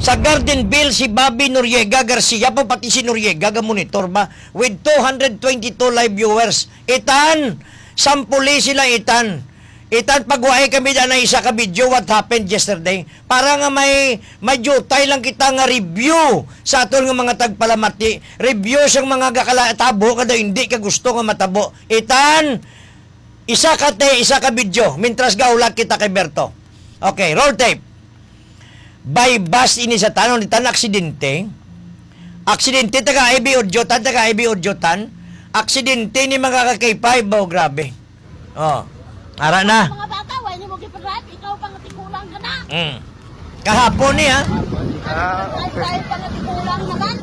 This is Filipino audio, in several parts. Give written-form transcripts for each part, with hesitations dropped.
Sa Gardenville, si Bobby Noriega Garcia po, pati si Noriega, monitor ba? With 222 live viewers. Itan, sampuli sila itan. Itan, pagwahe kami na isa ka video what happened yesterday. Para nga may jutay lang kita nga review sa aton nga mga tagpalamati. Review sa mga gakalatabo kada hindi ka gusto nga matabo. Itan, isa ka video. Mintras gaulat kita kay Berto. Okay, roll tape. By bus ini sa tanong ni tan aksidente. Aksidente taga IB Udyotan, aksidente ni mga ka-K5 ba, grabe. Oh. Ara na. Mga bata, why ni mo gipadrive, ikaw pang tikulang ka na. Kahapon ni ha. Drive pang tikulang na man.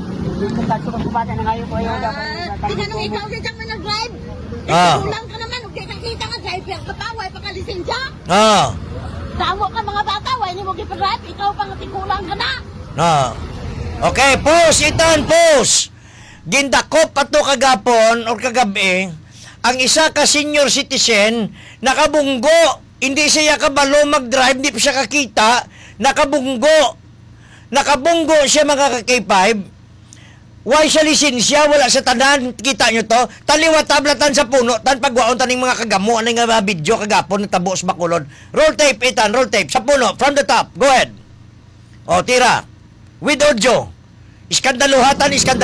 Tinanong ikaw sa dyan mo nag-drive. Tikulang ka naman, huwag kita nga driver ka pa, why pa ka lisensya. Dawo ka mga bata, why ni mo gipadrive, ikaw pang tikulang ka na. Okay, pause, itan, pause. Gindakop ato kagapon or kagabi, ang isa ka senior citizen, nakabunggo, hindi siya kabalo mag-drive, hindi pa siya kakita, nakabunggo siya mga ka-K5, why siya lisensya, wala sa tanan, kita nyo to, taliwa tablatan sa puno, tan pagwaon taning mga kagamo, anong nga video kagapon, natabo sa Bacolod, roll tape, itan, roll tape, sa puno, from the top, go ahead. O, tira, with audio, iskandaluha.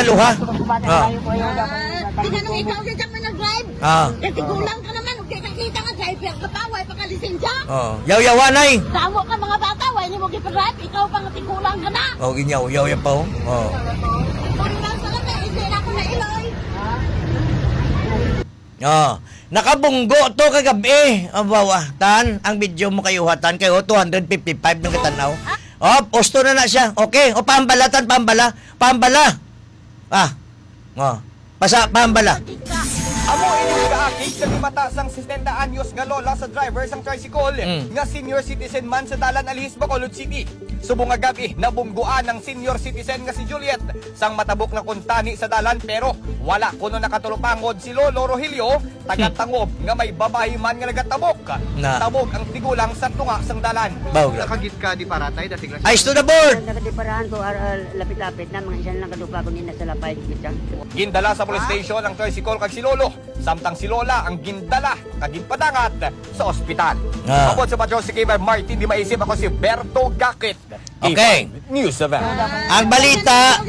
Tinanong ikaw sa dyan mo nag-drive. Tikulang ka naman, huwag kita nga driver ka pa, why pa ka lisensya. Yaw-yawanay. Dawo ka mga bata, why ni mo gipadrive, ikaw pang tikulang ka na. Ginyaw-yaw yan pa, nakabunggo to kagabi. Tan, ang video mo kayo hatan kayo 255 ng katanaw. Posto na siya. Okay, pambala. Pambala. Amo ining kaakig sa matasang 60 anyos nga lola sa driver sang tricycle nga senior citizen man sa dalan Alihis, Bacolod City. Subong nga gabi nabungguan ng senior citizen nga si Juliet sang matabok na kuntani sa dalan pero wala kuno nakatulupangod si Lolo Rogelio taga-tangob nga may babae man nga nagatabok. Tabog ang tigulang sa tunga sang dalan. Nakagit ka di paratay dating lang. Eyes to the board. Nakadiparahan ko lapit-lapit na mga isyan lang kadupa ko nina sa lapay kitang. Gindala sa police station ang tricycle kag si Lolo. Samtang si Lola ang gindala kaginpadangat sa ospital. Abot sa Patrol si K5 Martin, di maisip ako si Berto Gakit. Okay. News of ang balita.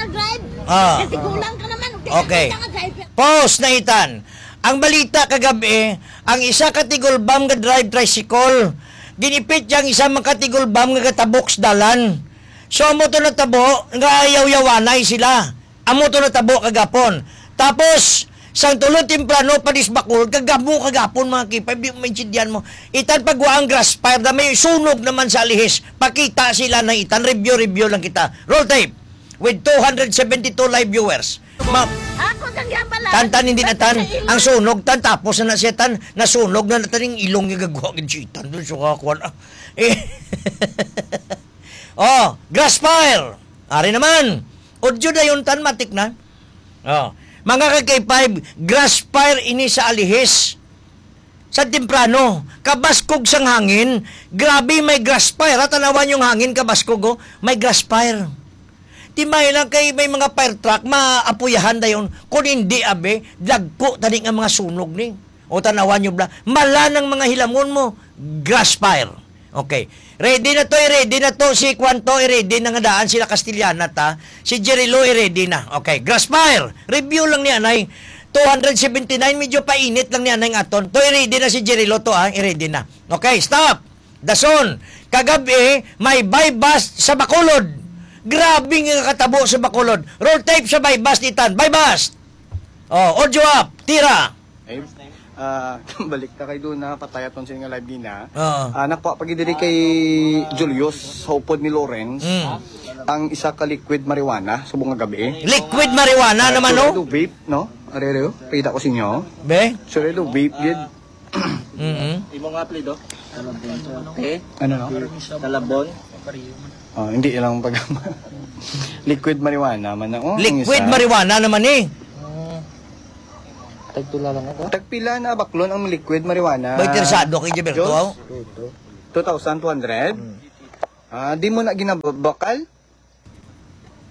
Okay. Pause na itan. Ang balita kagabi, ang isa katigulbam nga drive tricycle. Ginipit yang isa makatigulbam nga katabok sa dalan. So amo to natabo nga ayaw-yawanay sila. Amo to natabo kagapon. Tapos sang tulo temprano padis Bacolod kagamo kagapon mga K5 di maintindihan mo itan pagwa ang grass fire na may sunog naman sa Alihis pakita sila ng itan review lang kita roll tape with 272 live viewers tan hindi na tan ang sunog tan tapos na siya tan nasunog na natan yung ilong yung gagawa kinsitan doon so kakuan grass fire ari naman audio na yun tan matik na mga ka-K5, grass fire ini sa Alihis. Sa temprano, kabaskog sang hangin. Grabe may grass fire. Tanawan yung hangin, kabaskog, may grass fire. Timay lang kay may mga fire truck, maapuyahan na yun. Kung hindi, abe, dagko tani nga mga sunog ni. O tanawan nyo bla. Mala ng mga hilamon mo, grass fire. Okay. Ready na to. Si Kwanto, ready na nga daan sila Castellana ta. Si Jerilo, ready na. Okay. Grass fire. Review lang niya, anay. 279, medyo painit lang niya, anay aton. To, ready na si Jerilo to, ready na. Okay, stop. Dason. Kagabi, may bypass sa Bacolod. Grabe nga katabo sa Bacolod. Roll tape sa bypass nitan. Bypass. Audio up. Tira. Balik ta kay doon na patayaton sa nga live gina. Anak po pagidiri kay Julius sa upod ni Lawrence. Ang isa ka liquid marijuana subong nga gabi. Liquid marijuana naman no? Vape, no? Arero, pagida ko sa inyo. Be? Sure do vape gid. Imo nga plido? Ano no? Talabon. Hindi lang pag liquid marijuana man na. Liquid marijuana naman eh. Tagpila lang ako. Tagpila na baklon ang liquid marijuana. Ba interesado kay Gilberto? 2,200. Di mo na ginabakal?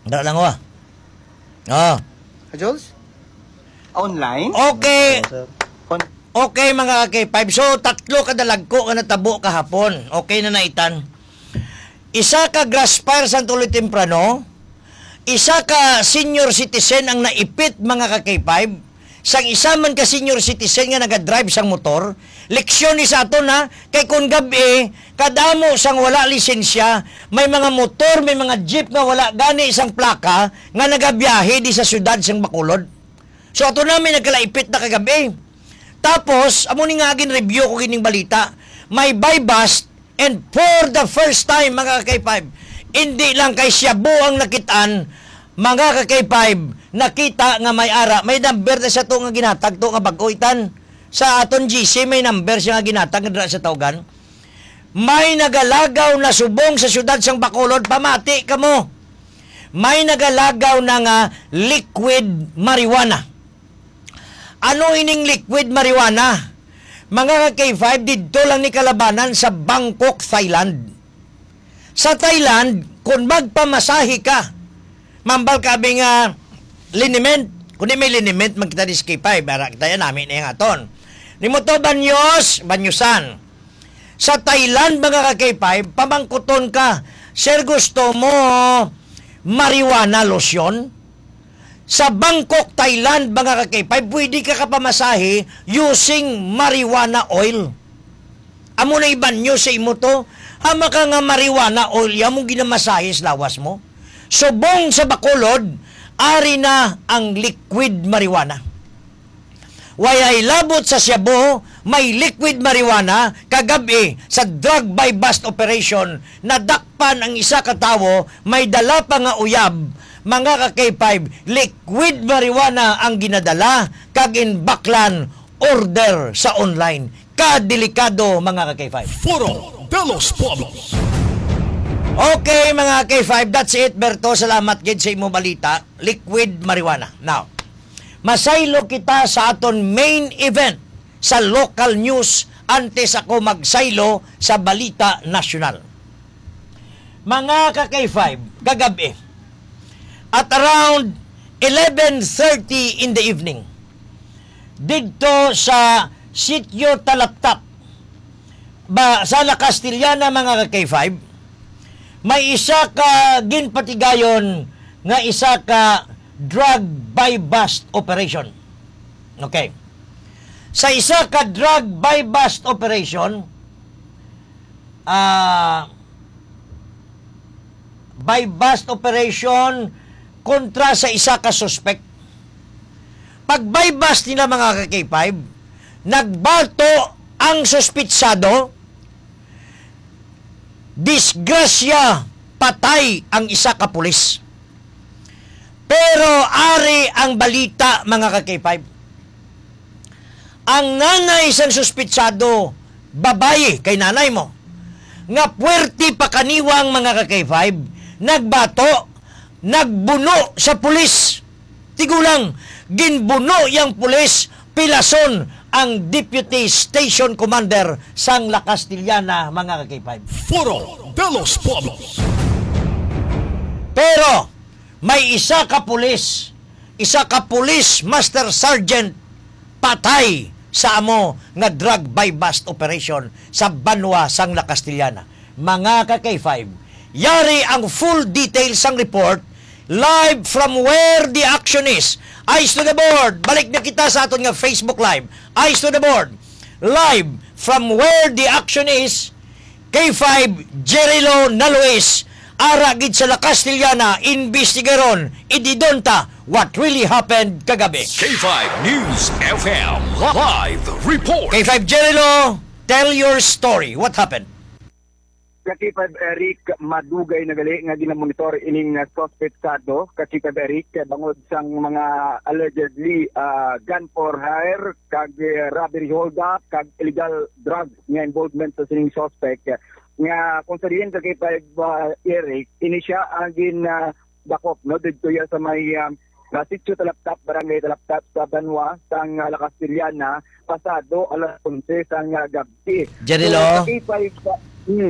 Dala lang wa. Oh. Jules? Online? Okay. On Okay mga K5. So, 3 kadalag ko ka natabo kahapon. Okay na naitan. Isa ka grassfire sa tuloy temprano. Isa ka senior citizen ang naipit mga ka-K5. Sang isa man ka senior citizen nga nagadrive sang motor. Leksyon ni sa ato na, kay kung gabi, kadamo sang wala lisensya, may mga motor, may mga jeep nga wala gani isang plaka nga nagabiyahe di sa syudad sang Bacolod. So ato namin nagkalaipit na kagabi. Tapos, amo ni nga agin review ko kining balita, may buy bust and for the first time mga ka-K5, hindi lang kay Shabu ang nakitaan, mga ka-K5, nakita nga may ara, may number na sa to nga ginatag to nga bagoitan. Sa aton GC, may number siya nga ginatag nga sa tawgan. May nagalagaw na subong sa syudad sang Bacolod, pamati ka mo. May nagalagaw na nga liquid marijuana. Ano ining liquid marijuana? Mga ka-K5, dito lang ni kalabanan sa Bangkok, Thailand. Sa Thailand, kung magpamasahe ka, mambal kabi nga liniment, kundi may liniment, magkita di K5, para kita yan namin yung aton. Ni mo to banyusan. Sa Thailand, mga ka-K5, pamangkuton ka, sir, gusto mo marijuana lotion? Sa Bangkok, Thailand, mga ka-K5, pwede ka kapamasahe using marijuana oil. Amo na ibanyo sa imo to, ama ka nga marijuana oil, mong ginamasahe sa lawas mo. Subong sa Bacolod, ari na ang liquid marijuana. Wayay labot sa Shabu, may liquid marijuana, kagabi sa drug by bust operation, nadakpan ang isa ka tawo, may dala pa nga uyab, mga ka-K5, liquid marijuana ang ginadala, kag-inbaklan, order sa online. Kadelikado, mga ka-K5. Foro de los Pueblos. Okay, mga K5, that's it, Berto. Salamat gid sa imo balita. Liquid marijuana. Now, masaylo kita sa aton main event sa local news antes ako magsaylo sa balita nasyonal. Mga ka-K5, kagabi, at around 11:30 in the evening, dito sa Sitio Talaptap, sa La Castillana, mga ka-K5, may isa ka ginpatigayon nga isa ka drug by bust operation. Okay. Sa isa ka drug by bust operation, by bust operation kontra sa isa ka suspect. Pag by bust nila, mga ka-K5, nagbalto ang suspitsado, disgrasya, patay ang isa ka pulis. Pero ari ang balita, mga ka-K5. Ang nanay sang suspitsado, babae, kay nanay mo, nga puwerti pa kaniwang, mga ka-K5, nagbato, nagbuno sa pulis. Tigulang, ginbuno yang pulis, pilason ang Deputy Station Commander sang La Castillana, mga ka-K5. Foro de los Pueblos. Pero may isa ka pulis Master Sergeant, patay sa amo nga drug by bust operation sa Banwa sang La Castillana. Mga ka-K5, yari ang full details sang report live from where the action is. Eyes to the board. Balik na kita sa aton nga Facebook Live. Eyes to the board. Live from where the action is. K5 Jerilo Naluis, aragid sa La Castillana, investigaron, ididonta what really happened kagabi. K5 News FM Live Report. K5 Jerilo, tell your story. What happened? Kakipad Eric, madugay na gali nga ginamonitor ining suspectado. Kakipad Eric, bangod sang mga allegedly gun for hire, kag robbery hold-up, kag illegal drugs nga involvement sa sining suspect. Nga kung sa diin kakipad Eric, ini siya ang bakop, no? Dito yan sa may Sitio Talaptap, Barangay Talaptap sa Banwa, sang La Castillana, pasado alas 11 sang gabi. Jerilo,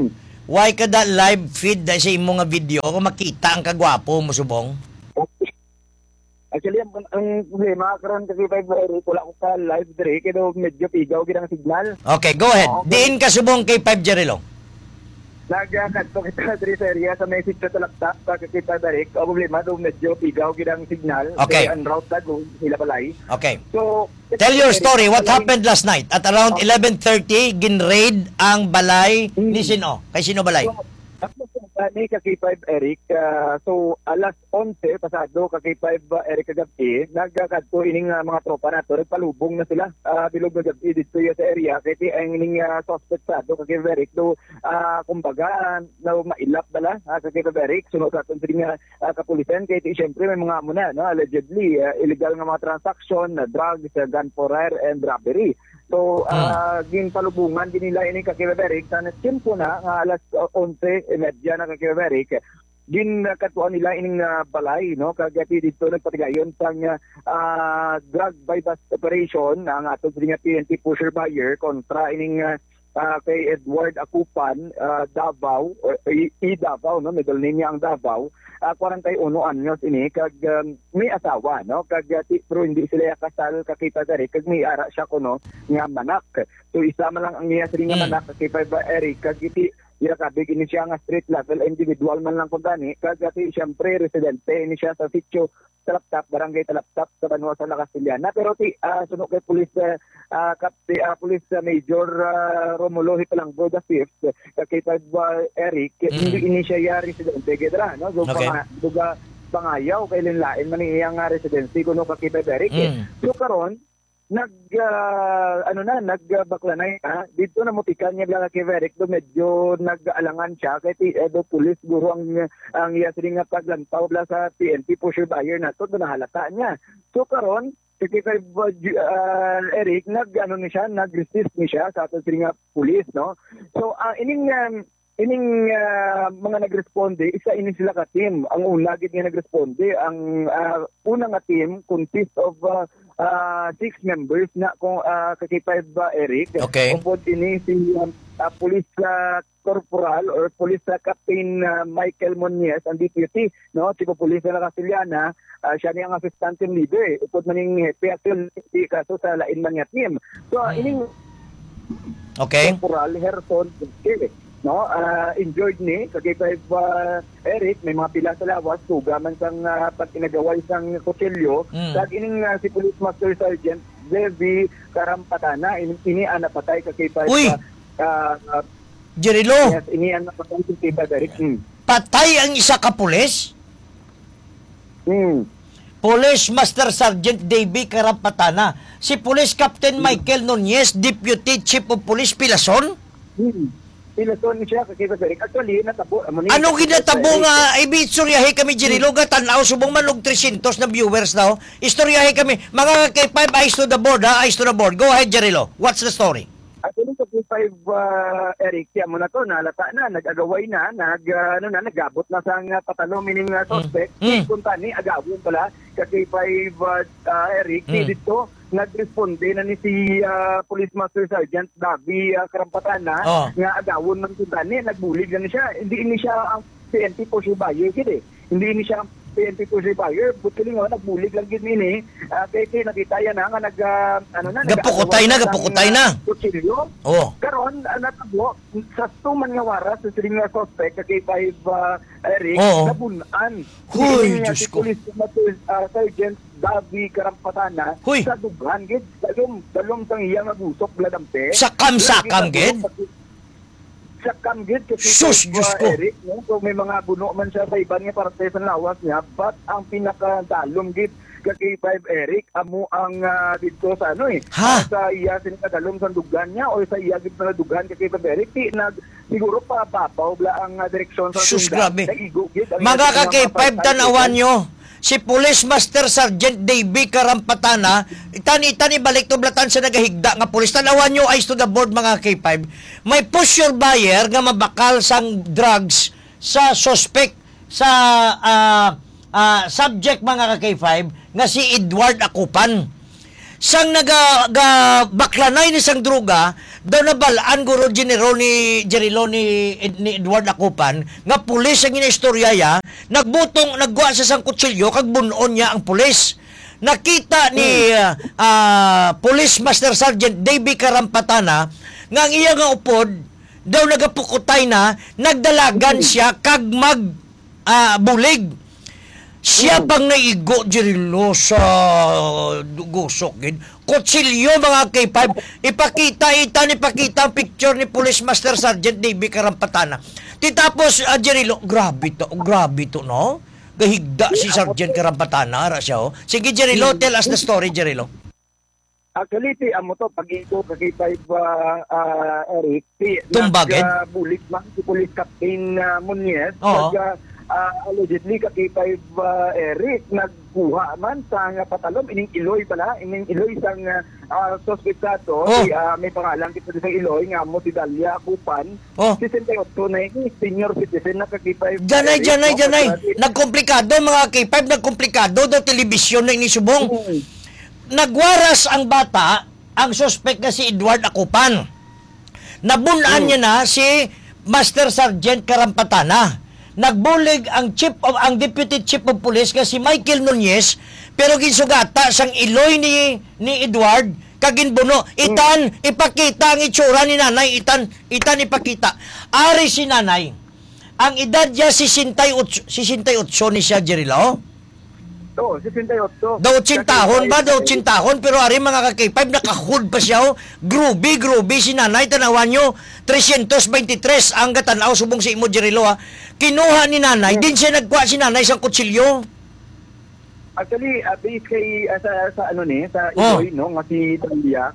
why kada live feed da sa imo nga video kung makita ang kagwapo mo subong? Actually, ang problema karon kasi 5 Eric, wala ko ka live dire kaya medyo pigaw gid ang signal. Okay, go ahead. Diin ka subong kay 5 Jerilo. Nagkadto kita dire sa area sa message sa laptop kay 5 Eric. Ang problema do medyo pigaw gid ang signal. Okay. Kaya ang route go sila balay. Okay. So, Tell your story. What happened last night? At around 11:30, ginraid ang balay ni Sino? Kay Sino balay? Ni kay 5 Eric, so alas 11 pasado kay 5 Eric kagabi, nagkadto ining mga tropa nato, nagpalubong na sila bilog na gabi dito sa area kay ang ining suspect sado kay Eric do kumbaga na mailap bala kay 5 Eric sunod sa aton kapulisan kay syempre may mga amo na no, allegedly illegal nga mga transaction, drugs, gun for hire and robbery. So, ginpalubungan din nila ini kay Eric sa tempo na alas 11:30 na kay Eric. Ginakatuan nila ining balay no kagati dito nagpatigayon sang drug bypass operation ang ato sa PNP pusher buyer kontra ining kay Edward Akupan, Davao, Davao, no? Middle name niya ang Davao. 41 anyos ini kag may asawa no kag pero hindi sila kasal kakita dari kag may ara siya kuno nga manak. So isa man lang ang niya sa nga manak kay Eric kag iti kabig ini siya nga street level individual man lang kun dani kag iti syempre residente ini siya sa sitio Talaptap, barangay Talaptap sa Banwa sa Castillana. Pero sunod kay Police Police Major Romulo Hipalanggo the 5th kay Eric hindi ini siya residente gedra no so duga pangayaw kay linlain man iyang residency kuno kay Eric. So karon nagbaklanay dito na mutikan niya kay Eric do medyo nag-alangan siya kay do police guro ang iya nga paglantaw bla sa PNP pusher buyer nato do nahalata niya. So karon kay Eric nag-resist ni siya sa ato nga police no. So ining mga nagresponde, isa ini sila ka team. Ang una gid nga nagresponde, ang una nga team consist of 6 members na kung kay 5 Eric. Okay. Upod ini si Police Corporal or Police Captain Michael Monies, ang deputy, no, Chief of Police na Castillana, siya niyang assistant team leader. Upod maning hepe actually kaso sa lain man nga team. So ining Corporal Herson no enjoyed ni kay 5 Eric may mga pila sa lawas tuga man sang pag inagaway sang kutsilyo kag ining si Police Master Sergeant Levi Karampatana ini napatay kay 5 Jerilo. Yes, ini napatay kay 5 Eric. Patay ang isa ka pulis? Police Master Sergeant Davy Karampatana. Si Police Captain Michael Nunez, Deputy Chief of Police Pilason? Pilason siya kay Eric. Actually natabo ano ginatabo nga ibistoryahe kami Jerilo tanaw subong man og 300 na viewers now. Istoryahe kami mga kay 5 eyes to the board eyes to the board. Go ahead Jerilo. What's the story? Actually sa 5 Eric siya mo na to nalata na nag-agaway na nagabot na sang patalo meaning suspect kunta ni agawon pala kay 5 Eric dito nagresponde na ni si Police Master Sergeant Davy Karampatana nga agawon man kunta ni nagbulig na ni siya hindi ni siya ang PNP pusher buyer kidi hindi ni siya PNP pusher buyer buti nga nagbulig lang gid ni kay nakita yan nga gapukutay na karon natabo sa tuman nga waras sa nga suspect kay 5 Eric nabunan huy Diyos ko Police Master Sergeant Davy Karampatana sa dughan gid dalom sang iya nga busok bladampe sakam gid sakam gid sus Diyos ko Eric no? So may mga buno man siya sa iban nga parte sa lawas niya but ang pinakadalom gid kay 5 Eric amo ang dito sa sa iya sinadalom sa dugan niya o sa iya gid na dugan kay 5 Eric siguro pa papaw bla ang direksyon sa sus grabe mga kay 5 tanawan nyo si Police Master Sergeant Davy Karampatana, itani balik to blatan sa nagahigda nga pulis. Tanawan nyo eyes to the board mga K5. May push your buyer nga mabakal sang drugs sa suspect sa subject mga K5 nga si Edward Akupan. sang baklanay ni sang droga, daw nabalaan guro Jerilo ni Edward Akupan, nga pulis ang inaistorya ya, nagwa sa sang kutsilyo, kag bunon niya ang pulis. Nakita ni Police Master Sergeant Davy Karampatana, nga ang iya nga upod, daw nagapukutay na, nagdalagan siya, kag bulig. Siya pang naigo Jerilo sa gusok gid. Kutsilyo mga K5. Ipakita ang picture ni Police Master Sergeant Davy Karampatana. Titapos Jerilo, grabe to no. Gahigda si Sergeant Karampatana ra siya. Sige Jerilo, tell us the story Jerilo. Actually, amo to pag-iko kay Eric, Tumbagin. Bulik man si Police Captain Muñez. Oo. Allegedly kay Eric nagkuha man sa patalom ining Iloy sang suspectado. May pangalan kita sa Iloy nga mo si Dalia Akupan. 68 na ini senior citizen na kay Janay. Nagkomplikado mga K5, nagkomplikado daw telebisyon na inisubong. Nagwaras ang bata, ang suspect na si Edward Akupan. Nabunan niya na si Master Sergeant Karampatana. Nagbulig ang Deputy Chief of Police nga si Michael Nunez, pero ginsugata sang Iloy ni Edward kaginbuno. Ipakita ang itsura ni nanay, ipakita. Ari si nanay. Ang edad niya 68 ni siya Jerilo. 68. Daw 80 tahon, pero ari mga ka-K5 nakahud pa siya. Groovy si nanay, tanawan nyo 323 ang gatanaw subong si imo Jerilo ha. Kinuha ni nanay, din siya nagkuha si nanay sa kutsilyo. Actually, based kay sa Iloy no, nga si Dalia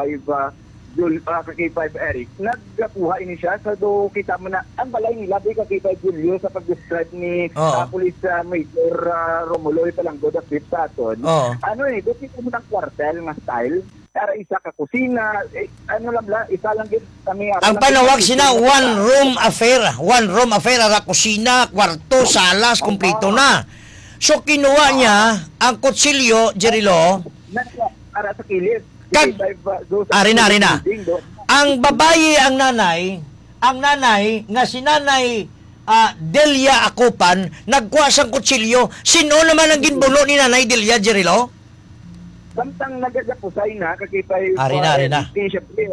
kay 5 Eric, nagkuha ini siya sa do kita mo na ang balay nila kay 5 Julio sa pag-describe ni Police Major Romulo Palanggo da Fifth sa aton. Do kita mo ng kwartel nga style. Para isa ka kusina, isa lang gid kami. Ang panawag sina one room affair ara kusina, kwarto, salas, kumpleto na. So kinuha niya ang kutsilyo Jerilo para sa kilid. Ari na. Ang babae ang nanay nga si nanay Delia Akupan nagkuha sang kutsilyo. Sino naman ang ginbulo ni nanay Delia Jerilo? Samtang nagadapusay na kakipay Ari na. Siyempre,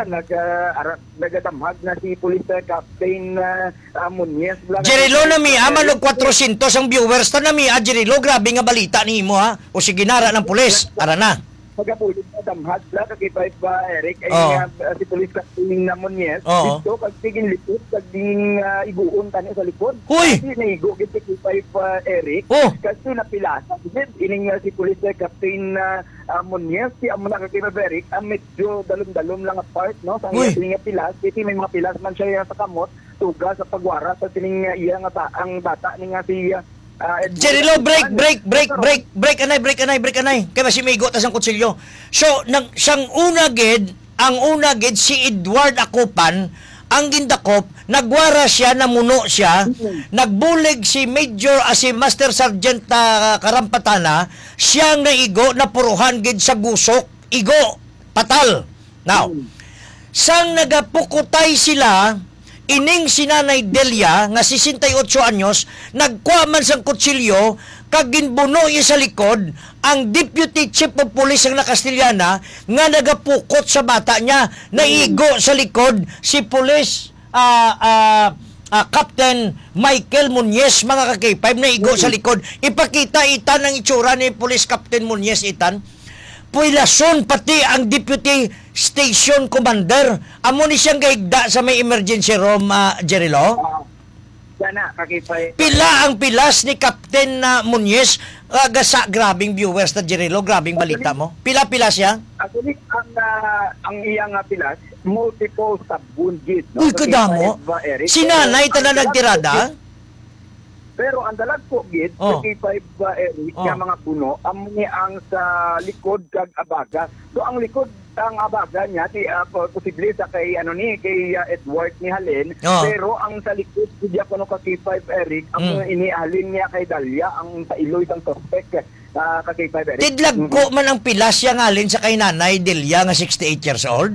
nagadamhag na si Police Captain Muñez. Jerilo na mi, manog 400 ang viewers ta na mi, Jerilo, grabe nga balita ni mo ha. O sige nara ng pulis, ara na. Pagkapulit na damhag la kakipay Eric ay si Police Captain Muñez. Dito pag tiging likod, pag ding iguon tani sa likod. Kasi naigo gid kakipay Eric. Kasi napilasa. Ining si Police Captain Muñez, si amo na kakipay Eric, medyo dalom-dalom lang apart, no? Sa nga pilas, kasi may mga pilas man siya sa kamot, tuga sa pagwara sa tining iya nga ang bata ni nga si Jerilo, break anay. Kaya si may igot ang kutsilyo. So, ang una gid si Edward Akupan, ang gindakop, nagwara siya, namuno siya, nagbulig si Master Sergeant Karampatana, siyang naigo, napuruhan gid sa gusok, igo, patal. Now, sang nagapukutay sila, ining si Nanay Delia nga 68 anyos nagkuha man sang kutsilyo kag ginbuno iya sa likod ang Deputy Chief of Police ang Nakastilyana nga nagapukot sa bata niya, naigo sa likod si Police Captain Michael Muñez mga ka-K5 naigo sa likod. Ipakita ang itsura ni Police Captain Muñez puilason pati ang Deputy Station Commander. Amo ni siyang gaigda sa may emergency room, Jerilo? Pila ang pilas ni Captain Muñez. Gasa, grabing viewers na Jerilo, grabing balita mo. Pila siya? Actually, ang iyang pilas, multiple sub-wounded. No? Uy, kadamo. Si nanay na nagtirada? Pero ang dalag po gid sa K5 Eric nga mga puno amni ang sa likod kag abaga. So ang likod ang abaga niya posible sa kay Edward ni Halen, pero ang sa likod siya kuno ka K5 Eric ang inihalin niya kay Dalia ang sa Iloy sang suspect. Kay 5 Eric. Tidlagko man ang pilas yang alin sa kay Nanay Delia nga 68 years old.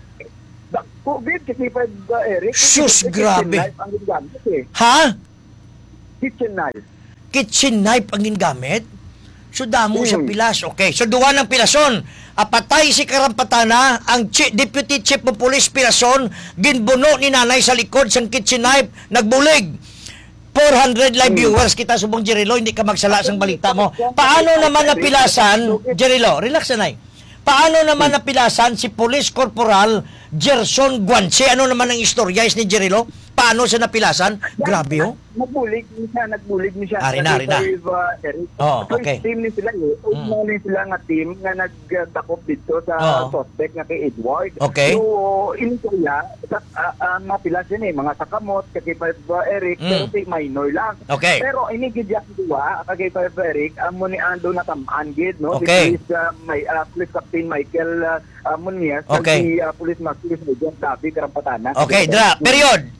COVID kasi 5 Eric. Sus, Kitchen grabe. knife ang ginagamit eh. Ha? Kitchen knife. Kitchen knife ang gingamit? So damo sa pilas. Okay, so duwa ng pilason. Apatay si Karampatana, ang Deputy Chief of Police Pilason, ginbuno ni Nanay sa likod sang kitchen knife, nagbulig. 400 live viewers kita subong Jerilo, hindi ka magsala sang balita mo. Paano naman napilasan, Jerilo, relax na nay. Paano naman napilasan si Police Corporal Gerson Guanche? Ano naman ang istorya ni Jerilo? Paano siya napilasan? Grabe oh. Nagbulig ni siya. Ari na. Oh, okay. First team ni sila eh. Una sila nga team nga nagdakop dito sa suspect nga kay Edward. Okay. So, inisya, mapilas yun eh. Mga sakamot, kay 5 Eric, pero si minor lang. Okay. Pero inigidyak duwa, kay 5 Eric, amo ni Ando na tamaan gid, no? Okay. Si Police Captain Michael Munias, Okay. si Police Master Sergeant Davi Karampatana. Okay, period.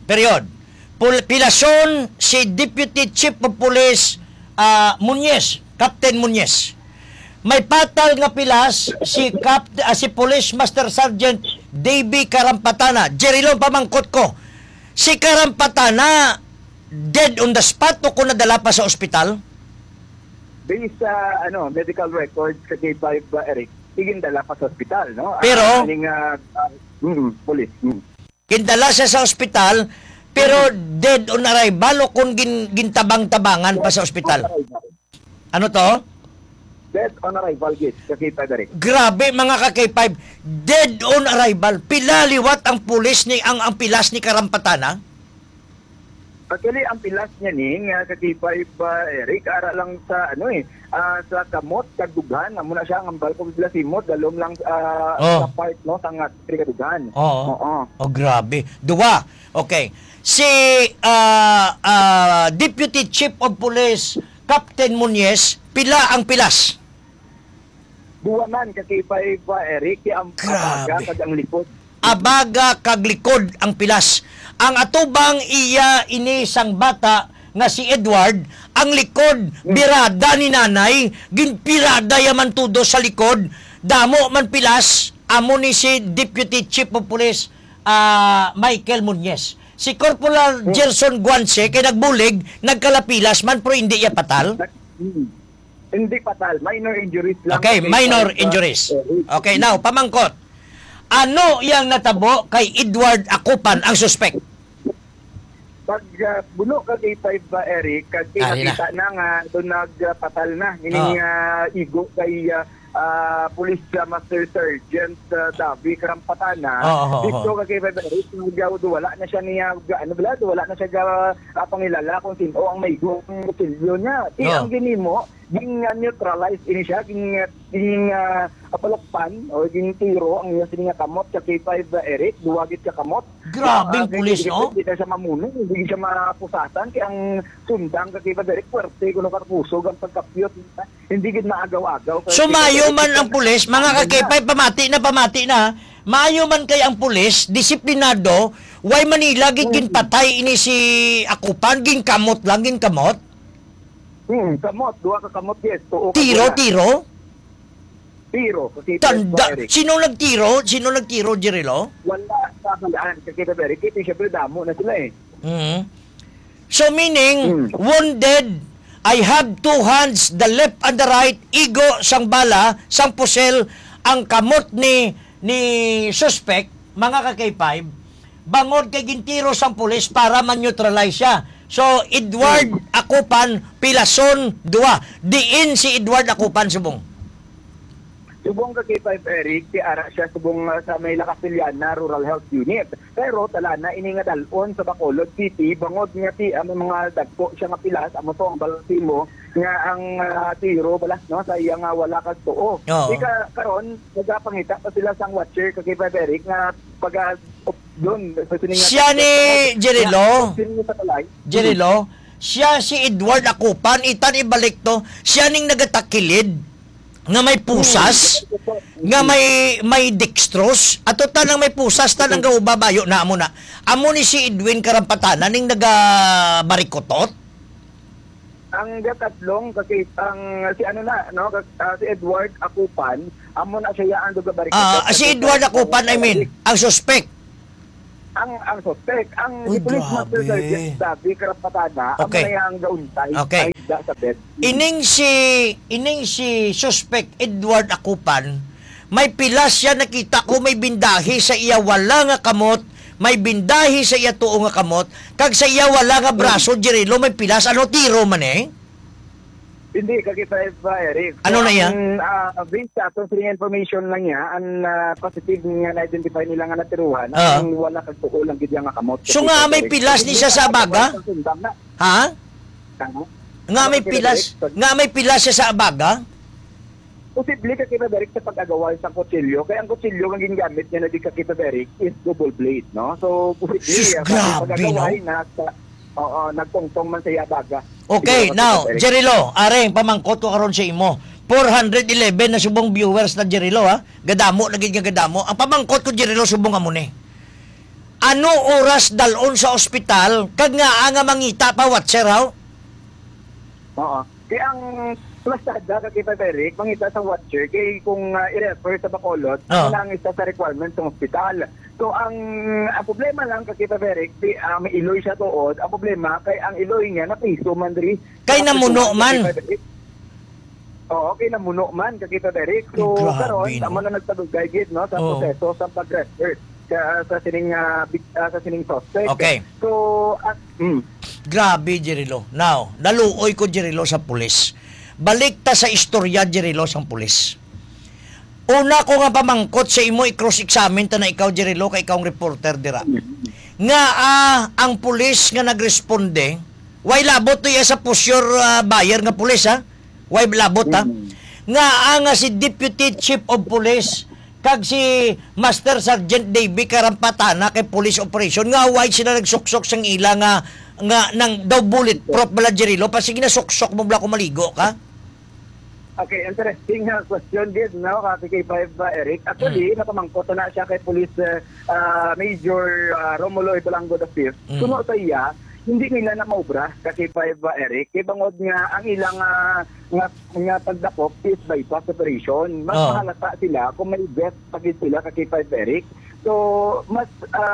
Pilason si Deputy Chief of Police Muñez, Captain Muñez. May patal nga pilas si Police Master Sergeant Davy Karampatana. Jerilong pamangkot ko. Si Karampatana dead on the spot o kung nadala pa sa ospital? Based sa medical records kay 5 Eric, igindala pa sa ospital, no? Pero police. Kindala siya sa ospital pero dead on arrival o kung gintabang-tabangan pa sa ospital. Ano to? Dead on arrival gate kay 5 Eric. Grabe mga ka-K5, dead on arrival. Pilaliwat ang pulis ni ang pilas ni Karampatana. Actually, ang pilas niya ni nga kay 5 Eric ara lang sa sa kamot kagdugan amo na siya ang balkon sila simot dalom lang sa part no sa kadugan. Oo. Oh, grabe. Duwa. Okay. Si Deputy Chief of Police Captain Muñez, pila ang pilas? Duwa man kay 5 Eric ang abaga kag ang likod. Abaga kag likod ang pilas. Ang atubang iya ini sang bata nga si Edward, ang likod birada ni nanay, ginpirada yaman tudo sa likod, damo man pilas, amo ni si Deputy Chief of Police Michael Muñez. Si Corporal Gerson Guanche kay nagbulig, nagkalapilas man pero hindi iya patal. Hindi patal, minor injuries lang. Okay, minor injuries. Okay, now pamangkot. Ano yang natabo kay Edward Akupan ang suspect? Pag buno kay 5 Eric, kag nakita na nga doon nagpatal na ining igo kay Police Master Sergeant Davi Karampatana. Dito kay 5 Eric, wala na siya niya wala na siya pangilala kung sino ang may kutilyo niya. Ang ginimo ging neutralize ini siya ging apalokpan o ging tiro ang iya sininga kamot sa kay 5 Eric duwagit sa kamot. Grabing pulis no? Hindi siya mamuno, hindi siya mapusatan kay ang sundang kay 5 Eric puwerte kuno karpuso ang pagkapyot hindi gid maagaw-agaw. So mayo man ang pulis mga kakipay pamati na mayo man kay ang pulis disiplinado way Manila ginpatay ini si Akupan ginkamot lang ginkamot. Kamot, duwa ka kamot yes. Tiro? Kasi Tanda. Sino nagtiro, Jerilo? Wala sa kalaan. Kasi Eric, siyempre damo na sila eh. So meaning, wounded, I have two hands, the left and the right, igo, sang bala, sang pusel, ang kamot ni suspect, mga ka-K5, bangod kay gintiro sang pulis para man-neutralize siya. So, Edward Akupan, Pilason, duwa. Diin si Edward Akupan, subong. Subong ka kay 5 Eric, ti ara siya subong sa may Lakasiliana Rural Health Unit. Pero tala na ini nga dalon sa Bacolod City, bangod nga ti mga dagpo siya nga pilas, amo to ang balsimo nga ang tiro balas no sa iya nga wala kag tuo. Ika karon nagapangita pa sila sang watcher kay 5 Eric nga pag doon siya ni Jerilo, siya si Edward Akupan, itan ibalik to, siya ning nagatakilid nga may pusas, nga may dextrose, ato tanang may pusas, tanang gaubabayo na amo na. Amo ni si Edwin Karampatana ning nagabarikotot. ang gatatlong kasi ang si ano na no si Edward Akupan amo na siya ang duga barikada. Si Edward Akupan, I mean, ang suspect. Ang suspect, ang Uy, police master grabe. sergeant sabi karapatada Okay. amo na yang gauntay Okay. ay da sa bed. Ining si suspect Edward Akupan, may pilas siya nakita ko may bindahi sa iya wala nga kamot, may bindahi sa iya tuo nga kamot, kag sa iya wala nga braso, Jirilo, may pilas, ano tiro man eh? Hindi kakita Eric. Ano na yan? Based sa atong sining information lang niya, ang positive nga na-identify nila nga natiruhan, Ah. ang wala kag tuo lang gid nga kamot. So nga may pilas ni siya sa abaga? Ha? Nga may pilas siya sa abaga? Posible kakita Derek sa pag-agawal sa kutsilyo. Kaya ang kutsilyo ang ginagamit niya na di kakita Derek is double blade, no? So, posible. Sus, grabe, pag-agawal no? na nagtongtong man sa yabaga. Okay, now, Jerilo, areng pamangkot ko karon sa imo. 411 na subong viewers na Jerilo, ha? Gadamo, naging gadamo. Ang pamangkot ko, Jerilo, subong amo ni. Ano oras dalon sa ospital, kag nga nga mangita pa watcher, ha? Oo. Kaya ang plastada kakita Derek, mangita sa watcher, kay kung i-refer sa Bacolod, Oo. lang isa sa requirements ng ospital. So, ang problema lang kakita Derek, may iloy siya tuod. Ang problema, kay ang iloy niya, napiso man diri. Kay namuno man. Oo, kay namuno man, kakita Derek. So, Grabe, karon, no? tama na nagtadugay gid no sa Oo. proseso sa pag-refer sa sining suspect. Okay. So, Grabe, Jerilo. Now, naluoy ko, Jerilo, sa pulis. Balik ta sa istorya, Jerilo, sa pulis. Una ko nga pamangkot sa imo i-cross-examine ta na ikaw, Jerilo, kay ikaw ang reporter dira. Nga ang pulis nga nagresponde, way labot to iya sa pusyur buyer nga pulis, ha? Way labot, ha? Nga si Deputy Chief of Police kag si Master Sergeant Davey Karampatana kay Police Operation nga way sila nagsuksok sang ila nga nang daw bulletproof bala Jerilo pa sige na suksok mo bala ko maligo ka. okay, interesting question din, no, kay 5 Eric. Actually, napamangkot na siya kay Police Major Romulo Itolango V. Suno sa iya, hindi nila na maubra kasi 5 Eric. Kay bangod nga ang ilang nga pagdakop is bypass operation. Mas mahalata sila kung may vest pagid sila kay 5 Eric. So, mas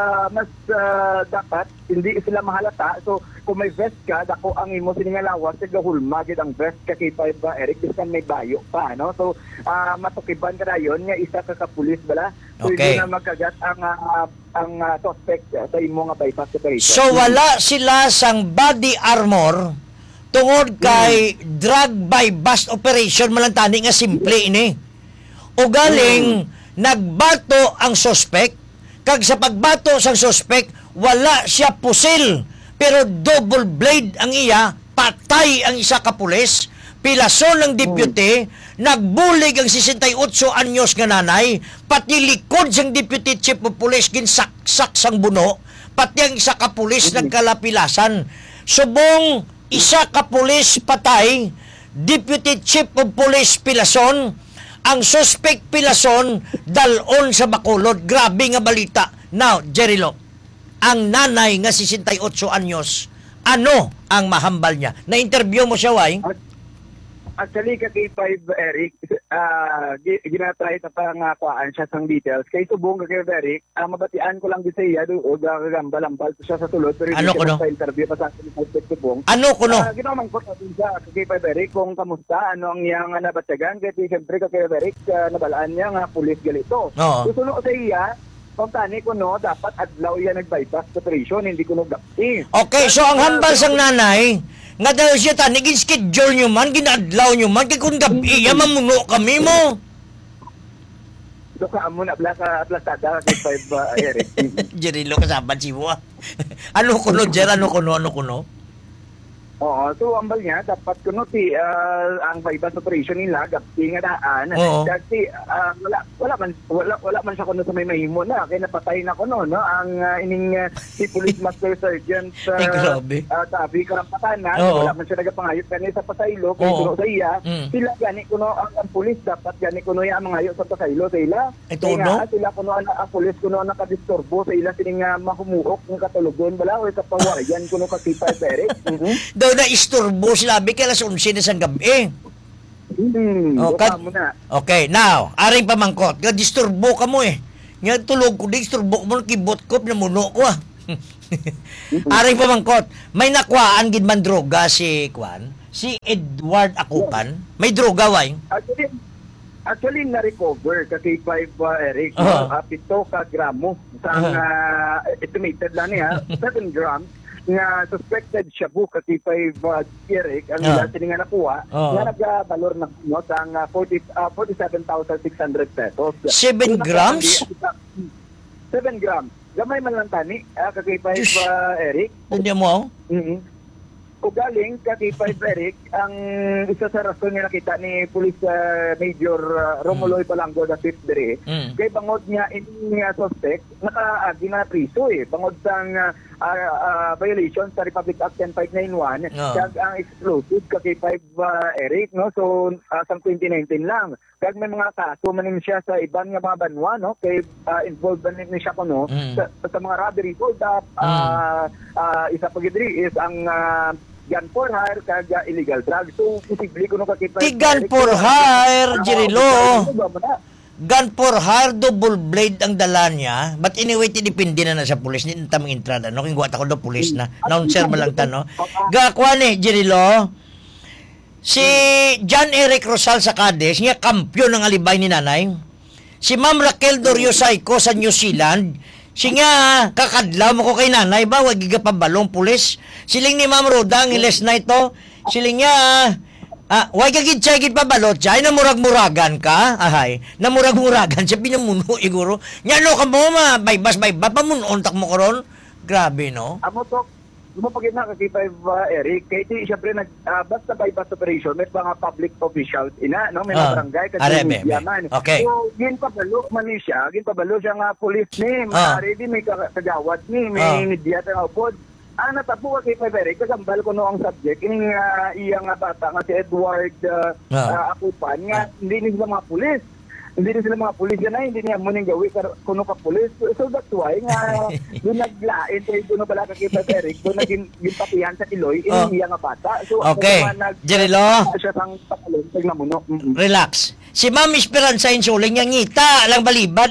dapat hindi sila mahalata. So, kung may vest ka, dako ang imo siningalawas, sigahulma gid ang vest ka kay 5 Eric, bisan may bayo pa, no? So, matukiban ka na yun, nga isa ka kapulis bala. So, Okay. hindi na magkagat ang suspect sa imo nga bypass operation. So wala sila sang body armor tungod kay drug by bust operation malantani nga simple ini. O galing nagbato ang suspect kag sa pagbato sang suspect wala siya pusil pero double blade ang iya, patay ang isa ka pulis, pilason ng deputy, nagbulig ang 68 anyos nga nanay, pati likod sang Deputy Chief of Police ginsaksak sang buno, pati ang isa ka pulis nagkalapilasan. Subong isa ka pulis patay, Deputy Chief of Police pilason, ang suspect pilason dalon sa Bacolod. Grabe nga balita. Now, Jerilo, ang nanay nga 68 anyos, ano ang mahambal niya? Na-interview mo siya, Wai? Actually, kay 5 Eric, ginatry na pangakuan siya sang details. Kay subong kay Eric, mabatian ko lang di sa iya, o gagambal-ambal siya sa tulod. Pero Ano hindi ko no? siya sa interview pa sa akin ni subong. Ano ko no? Ginamang ko natin siya kay 5 Eric kung kamusta, ano ang iyang nabatyagan. Kaya siyempre kay Eric, nabalaan niya nga pulis galito. Oo. Susunod sa iya, kung tani ko no, dapat adlaw yan nag-bypass operation, hindi ko no gapti. Okay, so ang hambal sang nanay, nga dahil siya tani, schedule nyo man, ginadlaw nyo man, kaya kung gabi, mamuno kami mo. So ka mo na plastada kay 5 Eric. Jerilo, kasaban si mo. Ano kuno, Jer? Ano kuno? Oo, so ambal niya, dapat kuno ang bypass operation nila, gapti nga daan. Oo. Kasi wala man siya kuno sa may mahimo na, kaya napatay na kuno, no? Ang ining si Police Master Sergeant Ay, grabe. Tabi Karampatana, Oo. wala man siya nagapangayot kani sa pasaylo, kaya Oo. kuno sa iya, Mm. sila gani kuno ang police, dapat gani kuno yung mangayo sa pasaylo sa ila. Ito, Kaya no? nga, sila kuno ang police kuno ang nakadisturbo sa ila sining mahumuok ng katulugon bala o kapawayan kuno kakita Derek. daw na isturbo sila kay alas 11 na sang gabi. Kamo na. Okay, now, aring pamangkot. Nga disturbo ka mo eh. Nga tulog ko, disturbo mo, kibot ko, pinamuno ko ah. Aring pamangkot, may nakwaan gid man droga si Edward Akupan. May droga way. Actually na-recover kasi 5 Eric, pito ka gramo sang estimated lang niya 7 grams nga suspected shabu kasi 5 Eric ang nga nakuha nga nagbalor na no sang 47,600 pesos. 7 grams? 7 grams. Gamay man lang tani kasi 5 Eric. Hindi mo? O galing kay 5 Eric, ang isa sa rason nga nakita ni Police Major Romulo Ipalango da 5th dere, kay bangod niya ini nga suspect nakaagi na priso eh. Bangod sang violation sa Republic Act 10591 kag ang explosive kay 5 Eric no. So sang 2019 lang. Kag may mga kaso man siya sa ibang nga mga banwa no kay involved man ni siya kuno sa mga robbery hold up isa pa gidri is ang gun for hire kag illegal drugs. So posible kuno kakita gun for hire Jirilo. Gun for hire double blade ang dala niya. But anyway tinipindi na sa pulis ni tamang entrada no kung guwat ako do pulis na announcer man lang tano. Gakwan eh Jirilo. Si John Eric Rosal sa Cadiz, niya kampyon ng alibay ni nanay. Si Ma'am Raquel Dorio Saico sa New Zealand, siya kakadlaw mo ko kay nanay ba, wag gigapabalong pulis. Siling ni Ma'am Roda, ang iles na ito, siling niya, wag gagid pabalot siya, ay namurag-muragan ka, namurag-muragan siya, pinamuno, iguro. Nga no ka mo, baybas, pamunontak mo karon. Grabe, no? Amo to, lumapagin na kasi 5 Eric, kaya di siyempre basta bypass operation, may mga public officials ina, no? May mga barangay, kasi media man. Okay. So, ginpabalo man siya nga police ni, ready may kagawad ni, may media na upod. Natapo kay 5 Eric, kasambal ko no ang subject, ini nga iya nga bata, nga si Edward Akupan, nga hindi nila mga pulis. Hindi din sila mga pulis yan hindi niya muning gawi kuno ka pulis. So that's why nga doon naglain tayo doon pala kay Eric doon naging patihan sa Iloy iniya nga bata. So okay. Jirilo, siya sang patalon sa namuno. Relax. Si Ma'am Esperanza Insuling niya ngita lang balibad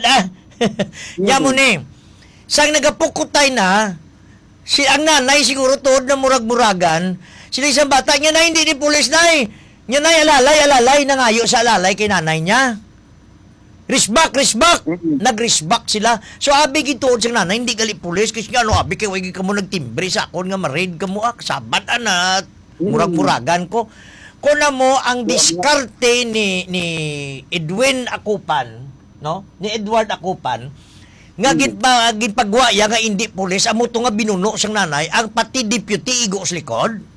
Nya mo ni. Sang nagapukutay na si ang nanay siguro tuod na murag-muragan. Sila isang bata niya na hindi ni pulis na Nya na alalay nangayo sa alalay kay nanay niya. Risbak! Nag-risbak sila. So, abi gituod sa nanay, hindi gali pulis. Kasi nga, abi kayo, wagi ka mo nagtimbre sa akon nga ma-raid ka mo, sabat na, murag-muragan ko. Kuna mo, ang diskarte ni Edwin Akupan, no? Ni Edward Akupan, nga gitpagwaya nga hindi pulis, amo to nga binuno sang nanay, ang pati deputy igo sa likod.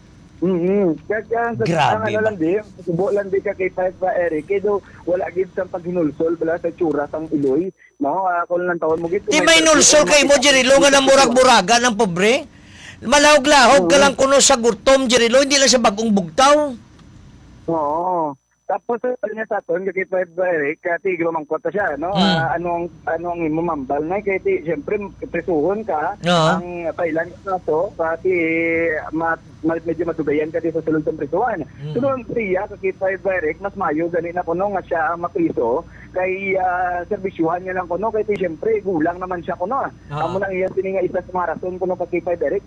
Grabe. Ano lang di, subo lang di ka kay 5 Eric, kaya wala gid sang paghinulsol bala sa tsura sang Iloy, no? Kung lang tawon mo gid. Di may nulsol kay mo Jirilo nga namurag-muraga ng pobre. Malahog-lahog ka lang kuno sa gurtom Jirilo, hindi lang sa bagong bugtaw. Oo. Tapos niya sa aton kay 5 Eric, kati gumangkota siya, no? Anong imumambal na kay siyempre presuhon ka ang Thailand kaso kati medyo matubayan ka sa sulod ng prisuhan. Sunod siya kay 5 Eric, mas mayo gani na kuno nga siya ang mapriso kay serbisyuhan niya lang kuno kay siyempre gulang naman siya kuno. Amo nang iya sininga isa sa mga rason kuno kay 5 Eric.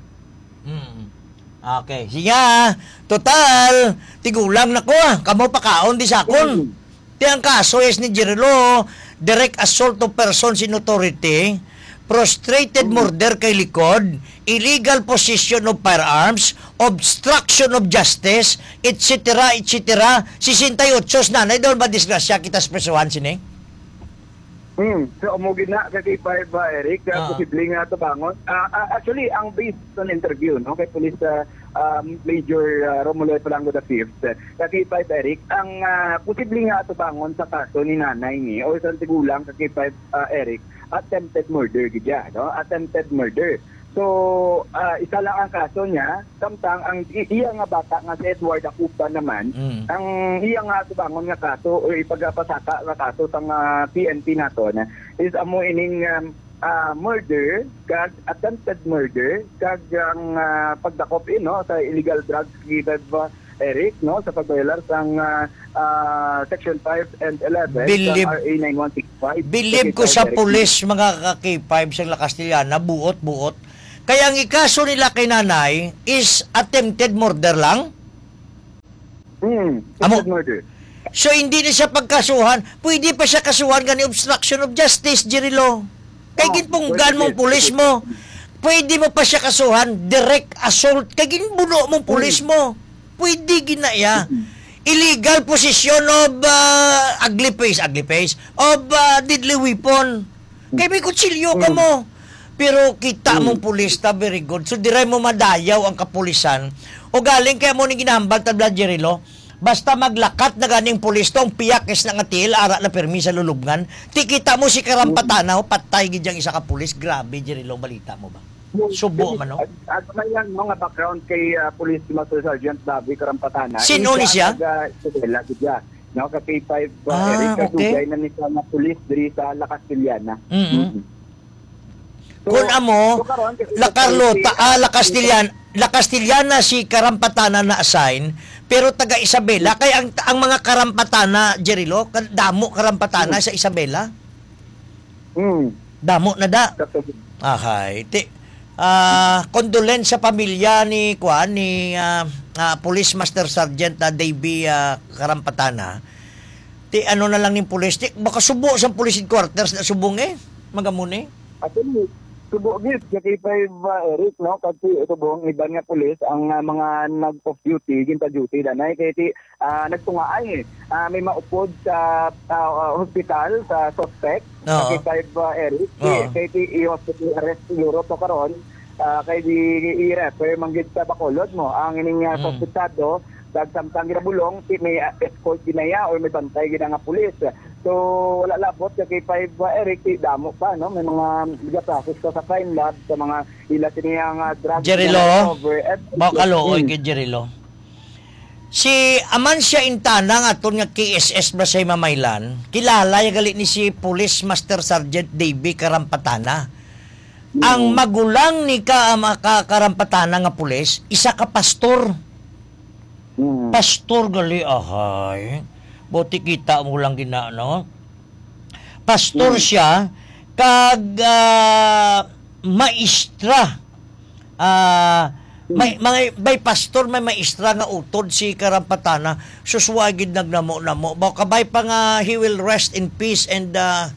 Okay. Sige total, tigulang na ko Kamo pakaon di sakon. Ti ang kaso is ni Jirilo, direct assault of persons in authority, prostrated murder kay likod, illegal possession of firearms, obstruction of justice, etc. 68 nanay doon ba disgrasya kita sa presuhan sini? So, umugid na kay 5 Eric, posible nga ito bangon. Actually, ang based on interview, no, kay Police Major Romulo Ipalango the 5th, kay 5 Eric, ang posible nga ito bangon sa kaso ni nanay ni, o isang tigulang kay 5 Eric, attempted murder, gidya, no? Attempted murder. So, isa lang ang kaso niya, samtang ang iya nga bata nga si Edward Akupan naman, ang iya nga subangon nga kaso o ipagpasaka nga kaso sang PNP nato na is amo ining murder, kag attempted murder, kag ang pagdakop no sa illegal drugs given ba Eric no sa pagbayalar sang section 5 and 11 Believe- sa RA 9165. Believe ko sa pulis, mga ka-K5 sa La Castellana, buot-buot. Kaya ang ikaso nila kay nanay is attempted murder lang. Attempted murder. So, hindi na siya pagkasuhan. Pwede pa siya kasuhan gani obstruction of justice, Jirilo. Kay ginpunggan mong pulis mo. Pwede mo pa siya kasuhan. Direct assault. Kay ginbuno mong pulis mo. Pwede ginaya. Illegal possession of ugly face, of deadly weapon. Kay may kutsilyo ka mo. Pero kita mong pulis ta, very good. So, diray mo madayaw ang kapulisan. O galing kaya mo ni ginahambal tabla, Jirilo, basta maglakat na ganing pulis to, ang piyakis na nga til, ara na permi sa lulubngan, tikita mo si Karampatana, patay gidyang isa ka pulis. Grabe, Jirilo, balita mo ba? Subo man, no? At may mga background kay Police Master Sergeant Bobby Karampatana. Sino ni siya? Isabela, siya. No, ka K5 okay. Eric, kadugay na nito na police diri sa La Castellana. So, Kung amo, karon, La Carlota, La Castellana si Karampatana na assign, pero taga Isabela, kaya ang mga Karampatana, Jerilo, damo Karampatana sa Isabela? Damo na da. Okay. Condolence sa pamilya ni Police Master Sergeant Davey Karampatana. Ano na lang ni police, baka subo sa police headquarters na subong magamuni. At subo gid kay K5 Eric no kasi ito buong iban nga pulis ang mga nag-off duty ginta duty danay kay nagtungaay may maupod sa hospital sa suspect kay K5 Eric kay i-hospital arrest siguro to karon kay di i-refer manggid sa Bacolod mo ang ining suspectado dagsamtang ginabulong may escort ginaya or may bantay gina nga pulis. So wala labot kay 5 Eric damo pa no may mga ligapasos sa crime lab sa mga ila siniyang drug Jerilo makalooy kay Jerilo si Amancia Intana nga aton nga KSS Brasay Mamaylan kilala ya gali ni si Police Master Sergeant Davey Karampatana. Ang magulang ni Karampatana nga pulis isa ka pastor. Pastor gali ahay. Buti kita mo lang no? Pastor siya kag maestra. May pastor may maestra nga utod si Karampatana suswagid nagnamo-namo. Baka bay pa nga he will rest in peace and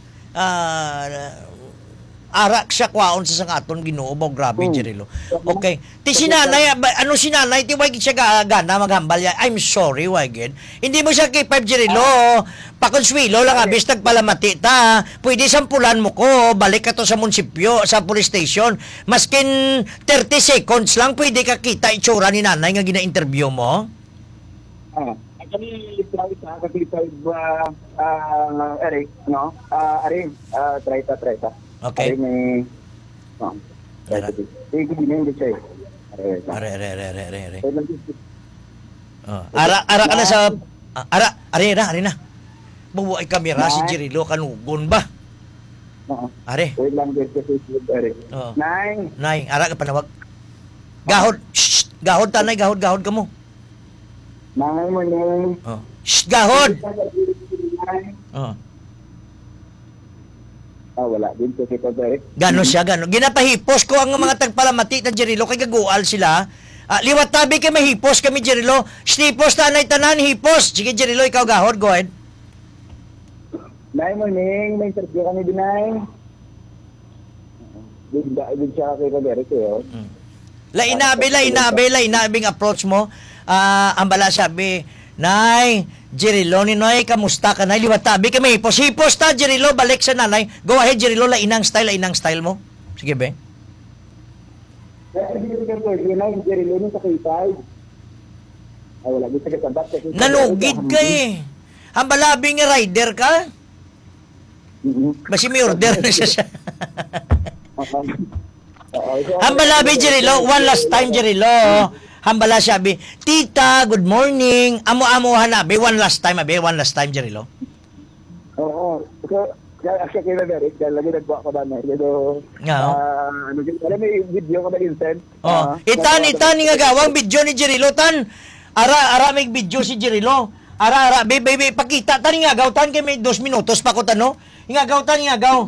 arak siya kwaon sa sangaton Ginoo mo grabe Jerilo. Okay. Ti sinanay ano sinanay ti wag siya gana maghambal ya. I'm sorry wagid. Hindi mo siya kay 5 Jerilo. Pakonsuelo lang abis nagpalamati ta. Pwede sampulan mo ko balik ka to sa munisipyo sa police station. Maskin 30 seconds lang pwede ka kita itsura ni nanay nga gina-interview mo. Kami try sa K5 Eric no. Try ta. Okay. May Ara. Ara ka na sa ari na. Bubuay kamera si Jirilo kanugon ba? Are. Wait lang din kasi Eric. Nay, ara ka panawag. Gahod. Gahod tanay, gahod ka mo. Nangay mo ni. Gahod. Wala din kasi ito, Derek. Gano siya, gano. Ginapahipos ko ang mga tagpalamati na Jerilo kay gagual sila. Liwat tabi kay mahipos kami Jerilo. Snipos tanay tanan hipos. Sige Jerilo, ikaw gahod, go ahead. Nay morning, may interview kami dinay. Din siya kay Derek eh. Lainabing approach mo. Ang bala sabi, Nay, Jerilo, ni Noy, kamusta ka na? Liwat tabi kami, hipos ta, Jerilo, balik sa nanay. Go ahead, Jerilo, lainang style mo. Sige, be. Nanugid ka eh. Ang balabing rider ka? Basi may order na siya. Ang balabi, Jerilo, one last time, Jerilo. Hambala siya, abi, tita, good morning. Amo-amo hanabi, one last time, Jerilo. Oo. Actually, kay Maverick, dahil lagi nagbuha ko ba na. Pero, alam mo yung video ko na instant. Itan nga gawang video ni Jirilo, tan. Ara may video si Jirilo. Ara, baby, pakita. Tan nga gaw, tan kay may 2 minutos pa ko tano. Nga gaw, tan nga gaw.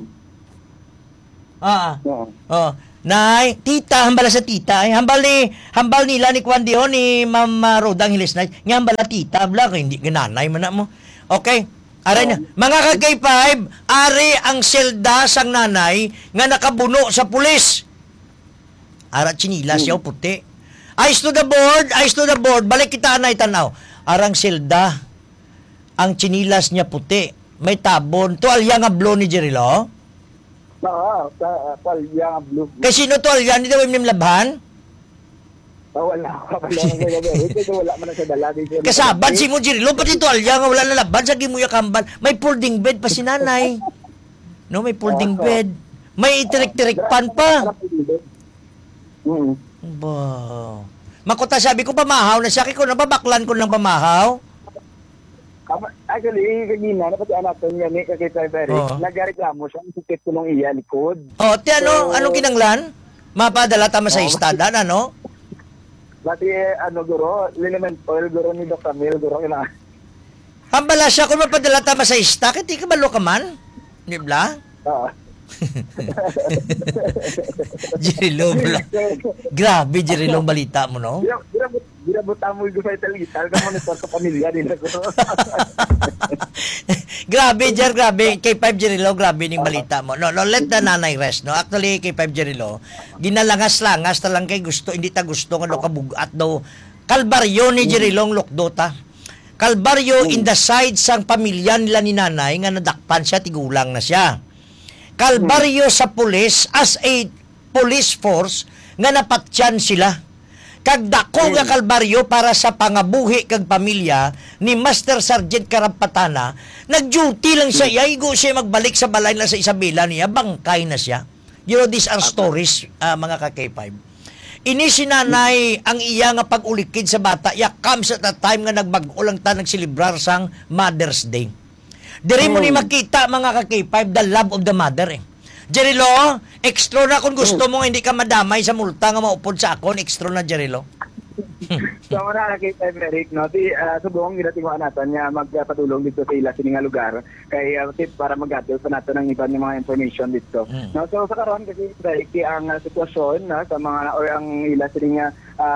Nay, tita, hambala sa tita. Hambal nila ni Kwandio ni Ma'am Rodang Hilis na. Nga hambala tita, bla, hindi gananay man na mo. Okay. Aray na. Mga ka-K5, ari ang selda sang nanay nga nakabuno sa pulis. Ara chinilas yaw puti. Eyes to the board. Balik kita anay tanaw. Arang selda. Ang chinilas niya puti. May tabon. Tuwalya nga blue ni Jirilo? Tuwalya nga blue. Kasi no tuwalya, hindi daw yung labhan? Wala man na sa dala. Kasaban si mo, Jirilo, pati tuwalya nga wala na laban sa gimuya kambal. May folding bed pa si nanay. No, may folding bed. May itirik-tirik pan pa. Ba. Makuta sabi ko pamahaw na siya. Kiko nababaklan ko ng pamahaw. Actually, kanina, napatian natin yan ni Kakita Eric. Nagreklamo siya. Ang sikit ko nung iya likod. Anong kinanglan? Mapadala tama sa istadan, ano? Dati, guro, liniment oil, guro ni Dr. Mil, guro, Hambala siya kung mapadala tama sa istak, hindi ka malo ka man? Di ba? Jirilo, grabe, Jirilo, balita mo, no? Birabuta mo yung sa Italita, ka monitor sa pamilya nila ko. Grabe, K5 Jirilo, grabe ning balita mo. No, let the nanay rest, no? Actually, K5 Jirilo, ginalangas-langas talang kay gusto, hindi ta gusto nga kabugat daw. Kalbaryo ni Jirilo ang lokdota. Kalbaryo in the side sang pamilya nila ni nanay nga nadakpan siya, tigulang na siya. Kalbaryo sa pulis as a police force nga napatyan sila. Kag dako nga kalbaryo para sa pangabuhi kag pamilya ni Master Sergeant Karampatana, nag-duty lang siya, igo siya magbalik sa balay na sa Isabela niya, bangkay na siya. You know, these are stories, mga ka-K5. Ini si nanay ang iya nga pag-ulikid sa bata, comes at a time nga nagbag-o lang ta nagsilibrar sang Mother's Day. Diri mo ni makita, mga ka-K5, the love of the mother, Jirilo, extra na kung gusto mo hindi ka madamay sa multa nga maupod sa akon, extra na, Jirilo. So, muna nakita Eric, no? Subong ginatinguan natin niya magpatulong dito sa ila sininga lugar kay tip para mag-gather pa natin ng iba ng mga information dito. No? So, sa karon kasi Eric, ang sitwasyon sa mga or ang ila sininga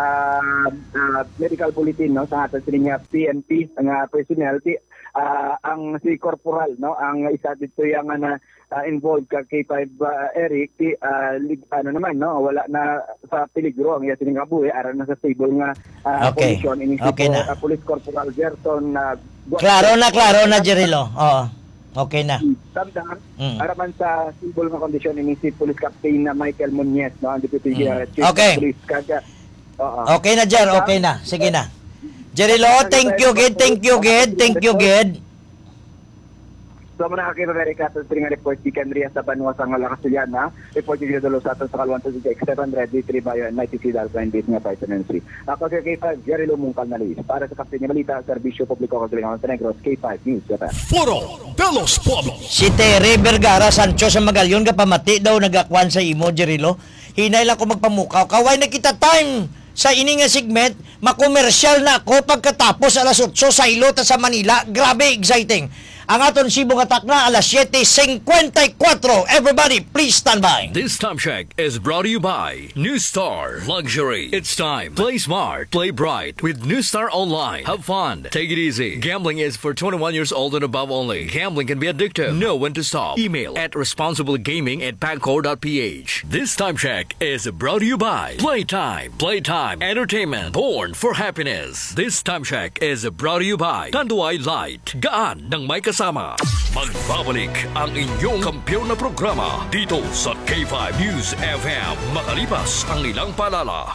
medical bulletin, no? Sa atin sininga PNP, ang personnel, ang si Corporal, no? Ang isa dito yung involved kay K5 Eric, naman, no? Wala na sa peligro ang yasin nga buhi, aran na sa stable nga posisyon. Okay na. Police Corporal Gerson. Klaro na, Jirilo. Oo. Okay na. Samtang, araman sa stable nga kondisyon ini si Police Captain Michael Muñez, no? Ang Deputy Chief of Police. Okay na, Jer. Okay na. Sige na. Jirilo, thank you, Gid. So, muna kakita Amerika sa nga report si Kendria sa Banwa sa Lakasuliana. Report si Dalo sa atin sa Kalwan sa X700, D3 Bayo, and 90 Dalpa, and Bit nga P3. Ako kay K5, Jerry Lumungkal na list. Para sa Kapitanya Malita, Servisyo Publiko Kagalingan sa Negros, K5 News. Foro de los Pueblos. Si Terry Vergara Sancho sa Magalyon, kapamati daw nagakwan sa imo, Jirilo. Hinay lang ko magpamukaw. Kaway na kita time sa ini nga segment, makomersyal na ako pagkatapos alas 8 sa Ilota sa Manila. Grabe, exciting. Ang aton sibong atak na alas 7:54. Everybody, please stand by. This time check is brought to you by New Star Luxury. It's time. Play smart, play bright with New Star Online. Have fun. Take it easy. Gambling is for 21 years old and above only. Gambling can be addictive. Know when to stop. Email at responsiblegaming@pagcor.ph. This time check is brought to you by Playtime. Playtime Entertainment. Born for happiness. This time check is brought to you by Tanduay Light. Gaan ng may kasama. Magbabalik ang inyong kampiyon na programa dito sa K5 News FM makalipas ang ilang paalala.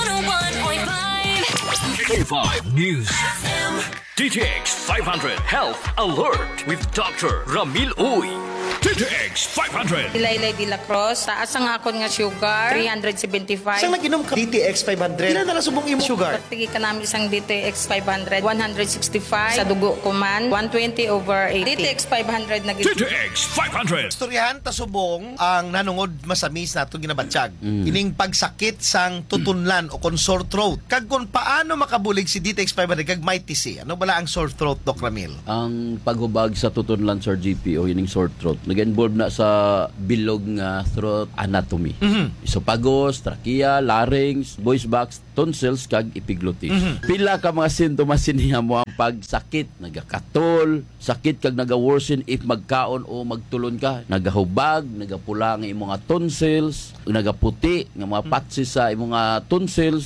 101.5 K5 News FM DTX 500 Health Alert with Dr. Ramil Uy. DTX 500. Laylay de la Cruz, taas ang akon nga sugar, 375. Isang nag-inom ka DTX 500. Ilan na lang subong imo sugar? Pagtigi ka namin isang DTX 500, 165. Sa dugo ko man, 120/80. DTX 500 na DTX 500. Istoryahan ta subong ang nanungod masamis nato ginabatsyag. Ining pagsakit sang tutunlan o kon sore throat. Kag kung paano makabulig si DTX 500 kag Mighty C. Ano bala ang sore throat, Doc Ramil? Ang paghubag sa tutunlan, Sir GP, o ining sore throat, nag-involve na sa bilog nga throat anatomy. Isophagus, trachea, larynx, voice box, tonsils, kag epiglottis. Pila ka mga sintomas siniha mo ang pagsakit, nagakatol, sakit kag naga-worsen if magkaon o magtulon ka, nagahubag, nagapula nga imong mga tonsils, nagaputi nga mga patsis sa imong mga tonsils,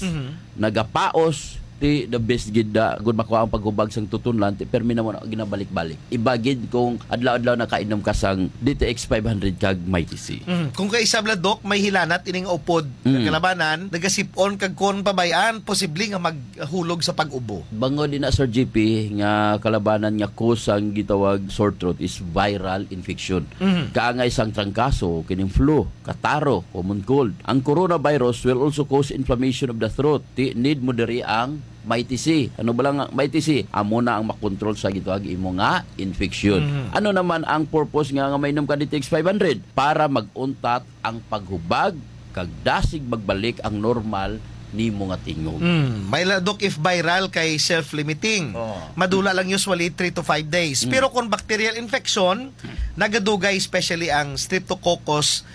nagapaos, ti the best gid da gud makuha ang paghubag sang tutunlan ti permi na mo na ginabalik-balik ibagid kung adlaw-adlaw nakainom ka sang DTX 500 kag Mighty C. Kung kay isabla, Doc, may hilanat ining upod kalabanan, nagasipon kag kon pabayan posible nga maghulog sa pag-ubo. Bango din na, Sir GP, nga kalabanan nga cause ang gitawag sore throat is viral infection. Kaangay sang trangkaso, kining flu, kataro, common cold. Ang coronavirus will also cause inflammation of the throat. Need mo diri ang Mighty C. Ano ba lang ang Mighty C? Amo na ang makontrol sa gitawag imo nga infection. Ano naman ang purpose nga mainom ka DTX 500? Para maguntat ang paghubag kag dasig magbalik ang normal nimo nga tingog. May Doc, if viral kay self-limiting, madula lang usually 3 to 5 days. Pero kung bacterial infection, nagadugay especially ang Streptococcus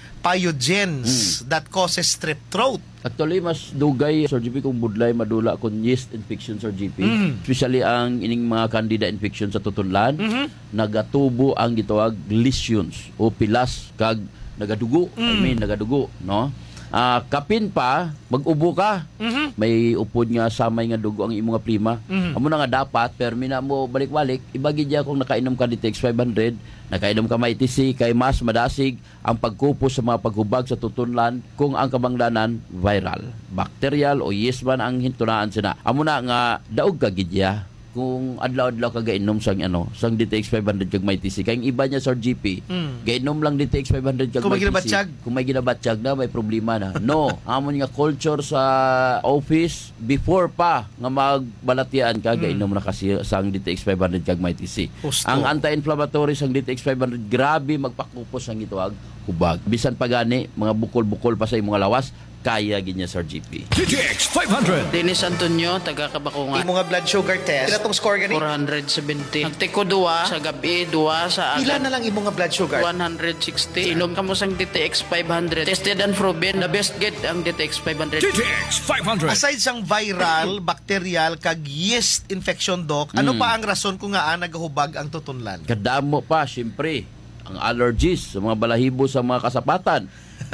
pyogenes that causes strep throat. Actually, mas dugay, Sir GP, kung budlay madula kung yeast infection, Sir GP. Especially ang ining mga candida infection sa tutunlan, nagatubo ang gitawag lesions o pilas kag nagadugo. Nagadugo, no? Kapin pa, mag-ubo ka. May upod nga samay nga dugo ang imong nga prima. Amo na nga dapat, permi na mo balik-balik, ibagi diya kung nakainom ka DTX 500, nakainom ka Mighty C, kay mas madasig ang pagkupos sa mga paghubag sa tutunlan kung ang kabanglanan viral, bacterial o yeast man ang hintunaan sina. Amo na nga daog ka gidya kung adlaw-adlaw ka gainom sang DTX 500 kag Mighty C. Kaya iba niya, Sir GP, gainom lang DTX 500 kag kung may Mighty C. Kung may ginabatsyag na, may problema na. No, amon nga culture sa office, before pa nga magbalatian ka, gainom na kasi sang DTX 500 kag Mighty C. Ang anti-inflammatory sang DTX 500, grabe magpakupos ang gitawag hubag. Bisan pa gani, mga bukol-bukol pa sa imong lawas, kaya ginya, Sir GP. DTX 500. Dennis Antonio, taga Kabakungan. Imo nga blood sugar test, pila tong score gani? 470. Nagtiko duwa sa gabi, duwa sa Pila na lang imo nga blood sugar? 160. Inom ka mo sang DTX 500. Tested and proven. The best get ang DTX 500. DTX 500. Aside sang viral, bacterial, kag yeast infection, Doc, ano pa ang rason kung nga nagahubag ang tutunlan? Kadamo pa, siyempre, ang allergies sa mga balahibo sa mga kasapatan.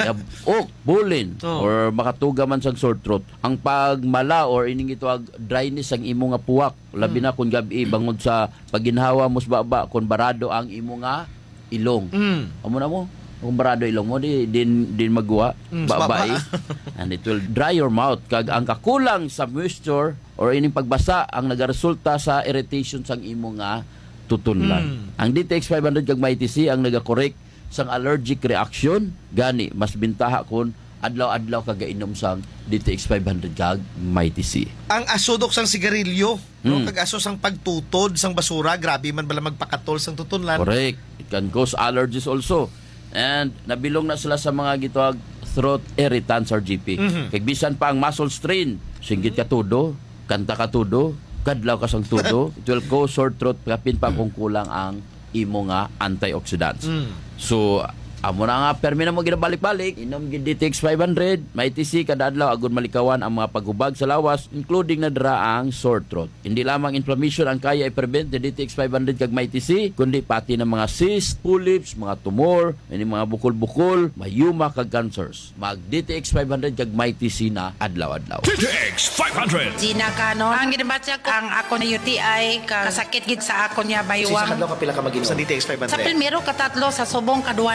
Bulin or makatuga man sang sore throat. Ang pagmala or ining ito dryness ang imo nga puwak, labi na kung gabi bangod sa paginhawa mo sa baba kung barado ang imo nga ilong. Amo na mo kung barado ilong mo din magwa babay and it will dry your mouth kag ang kakulang sa moisture or ining pagbasa ang nagaresulta sa irritation sang imo nga tutunlan. Ang DTX 500 kag Mighty C ang naga-correct sang allergic reaction, gani mas bintaha kun adlaw-adlaw kagainom sang DTX 500 kag Mighty C. Ang asudok sang sigarilyo, no? Kag aso sang pagtutod sang basura, grabe man bala magpakatol sang tutunlan. Correct. It can cause allergies also. And nabilong na sila sa mga gitawag throat irritants, or GP. Kag bisan pa ang muscle strain, singgit ka tudo, kanta ka tudo, kadlaw ka sang tudo, it will cause sore throat kapin pa kung kulang ang imo nga antioxidants. So, amo na nga, permi na mo ginabalik-balik, inom gid DTX 500, Mighty C, kada adlaw agud malikawan ang mga paghubag sa lawas, including na dira ang sore throat. Hindi lamang inflammation ang kaya i-prevent ni DTX 500 kag Mighty C, kundi pati ng mga cyst, polyps, mga tumor, mga bukol-bukol, mayuma kag cancers. Mag DTX 500 kag Mighty C na adlaw-adlaw. DTX 500. Gina Cano, ang ginabatsyag ang ako na UTI, kasakit gid sa ako niya baywang. Sa adlaw ka pila ka mag-inom sa DTX 500? Sa primero katatlo, sa subong kaduwa na lang.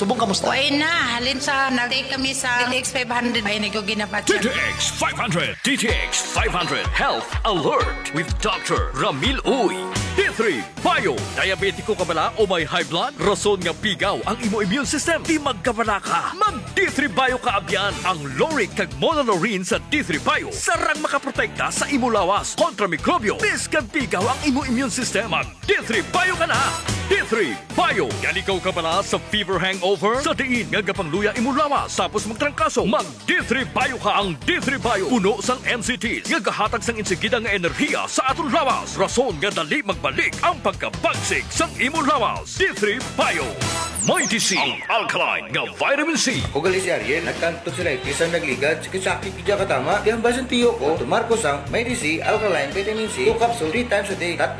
Subong, kamusta? Kuwain na, halin sa nag-take kami sa DTX 500. Ay, ko ginapat siya. DTX 500. DTX 500 Health Alert with Dr. Ramil Uy. D3 Bio. Diabetiko ka bala o may high blood? Rason nga pigaw ang imo immune system. Di magkabala ka. Mag D3 Bio ka abyan. Ang Loric kag Monolorine sa D3 Bio. Sarang makaprotekta sa imo lawas kontra mikrobyo. Biskag pigaw ang imo immune system. Mag D3 Bio ka na. D3 Bio. Ganikaw ka bala sa fever hangover? Sa diin nga gapangluya imo lawas. Tapos magtrangkaso. Mag D3 Bio ka. Ang D3 Bio. Puno sang MCTs. Nga gahatag sang insigida nga enerhiya sa aton lawas. Rason nga dali magbalik ang pagkabagsik sang imo lawas. D3 Bio. May DC ang alkaline nga vitamin C. Kung gali si Ariel, nagkantot sila isang nagligad, sakit kidya katama, di ang basan tiyo ko, tumarko sang may DC, alkaline, vitamin C, 2 capsule 3 times a day.